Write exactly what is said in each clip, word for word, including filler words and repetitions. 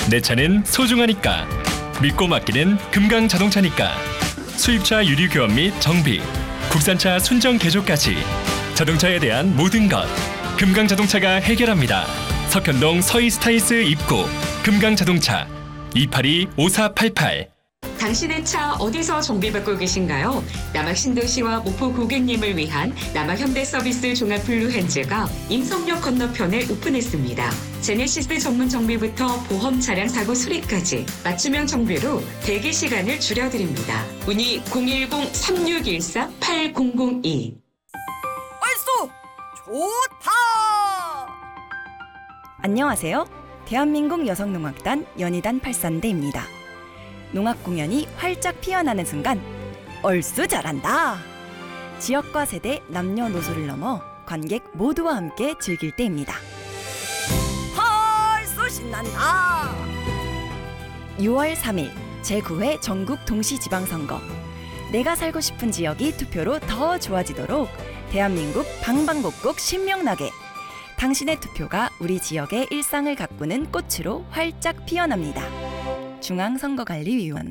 내 차는 소중하니까. 믿고 맡기는 금강자동차니까. 수입차 유류 교환 및 정비, 국산차 순정 개조까지 자동차에 대한 모든 것 금강자동차가 해결합니다. 석현동 서이스타일스 입구 금강자동차 이팔이 오사팔팔. 당신의 차 어디서 정비받고 계신가요? 남학 신도시와 목포 고객님을 위한 남학현대서비스 종합블루핸즈가 임성역 건너편에 오픈했습니다. 제네시스 전문 정비부터 보험 차량 사고 수리까지 맞춤형 정비로 대기 시간을 줄여드립니다. 문의 공일공 삼육일사 팔공공이. 얼쏘 좋다. 안녕하세요. 대한민국 여성농악단 연희단 팔산대입니다. 농악 공연이 활짝 피어나는 순간 얼쑤 잘한다. 지역과 세대, 남녀노소를 넘어 관객 모두와 함께 즐길 때입니다. 헐쏘 신난다. 유월 삼일 제구 회 전국 동시지방선거. 내가 살고 싶은 지역이 투표로 더 좋아지도록 대한민국 방방곡곡 신명나게 당신의 투표가 우리 지역의 일상을 가꾸는 꽃으로 활짝 피어납니다. 중앙선거관리위원회.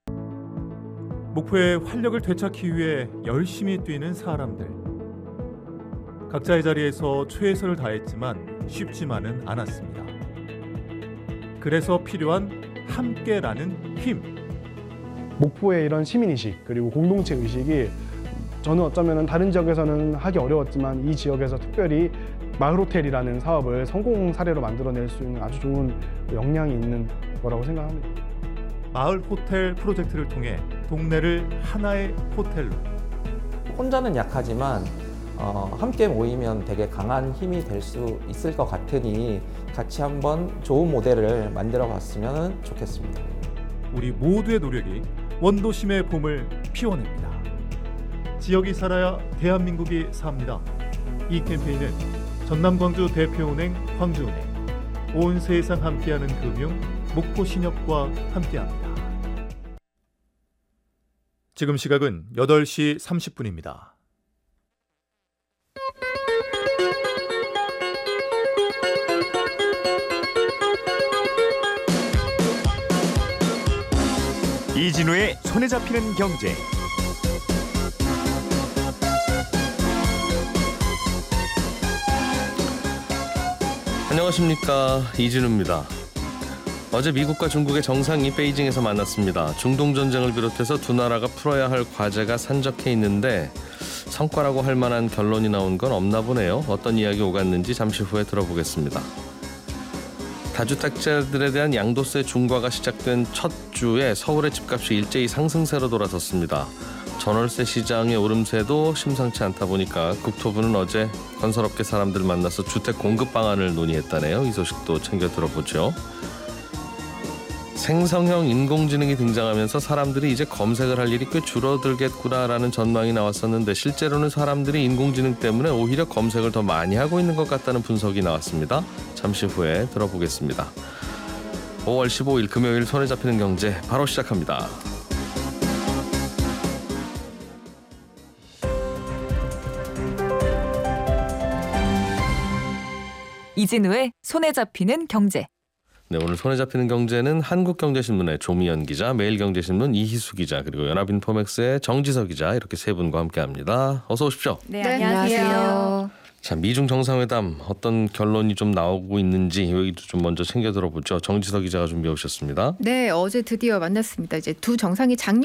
목포의 활력을 되찾기 위해 열심히 뛰는 사람들. 각자의 자리에서 최선을 다했지만 쉽지만은 않았습니다. 그래서 필요한 함께라는 힘. 목포의 이런 시민의식 그리고 공동체 의식이 저는 어쩌면 다른 지역에서는 하기 어려웠지만 이 지역에서 특별히 마을호텔이라는 사업을 성공 사례로 만들어낼 수 있는 아주 좋은 역량이 있는 거라고 생각합니다. 마을 호텔 프로젝트를 통해 동네를 하나의 호텔로. 혼자는 약하지만 어, 함께 모이면 되게 강한 힘이 될 수 있을 것 같으니 같이 한번 좋은 모델을 만들어 봤으면 좋겠습니다. 우리 모두의 노력이 원도심의 봄을 피워냅니다. 지역이 살아야 대한민국이 삽니다. 이 캠페인은 전남광주 대표은행 광주은행, 온 세상 함께하는 금융 목포신협과 함께합니다. 지금 시각은 여덟 시 삼십 분입니다. 이진우의 손에 잡히는 경제. 안녕하십니까, 이진우입니다. 어제 미국과 중국의 정상이 베이징에서 만났습니다. 중동 전쟁을 비롯해서 두 나라가 풀어야 할 과제가 산적해 있는데 성과라고 할 만한 결론이 나온 건 없나 보네요. 어떤 이야기 오갔는지 잠시 후에 들어보겠습니다. 다주택자들에 대한 양도세 중과가 시작된 첫 주에 서울의 집값이 일제히 상승세로 돌아섰습니다. 전월세 시장의 오름세도 심상치 않다 보니까 국토부는 어제 건설업계 사람들 만나서 주택 공급 방안을 논의했다네요. 이 소식도 챙겨 들어보죠. 생성형 인공지능이 등장하면서 사람들이 이제 검색을 할 일이 꽤 줄어들겠구나라는 전망이 나왔었는데 실제로는 사람들이 인공지능 때문에 오히려 검색을 더 많이 하고 있는 것 같다는 분석이 나왔습니다. 잠시 후에 들어보겠습니다. 오월 십오일 금요일 손에 잡히는 경제 바로 시작합니다. 이진우의 손에 잡히는 경제. 네, 오늘 손에 잡히는 경제는 한국경제신문의 조미연 기자, 매일경제신문 이희수 기자, 그리고 연합인포맥스의 정지석 기자 이렇게 세 분과 함께합니다. 어서 오십시오. 네, 네, 안녕하세요. 안녕하세요. 자, 미중 정상회담 어떤 결론이 좀 나오고 있는지 여기도 좀 먼저 챙겨 들어보죠. 정지석 기자가 준비해 오셨습니다. 네, 어제 드디어 만났습니다. 이제 두 정상이 작년